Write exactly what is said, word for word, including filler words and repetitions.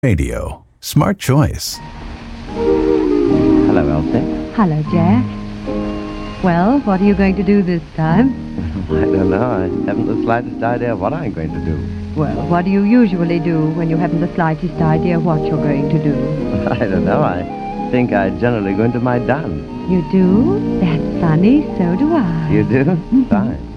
Radio. Smart choice. Hello, Elsie. Hello, Jack. Well, what are you going to do this time? I don't know. I haven't the slightest idea what I'm going to do. Well, what do you usually do when you haven't the slightest idea what you're going to do? I don't know. I think I generally go into my dance. You do? That's funny. So do I. You do? Fine.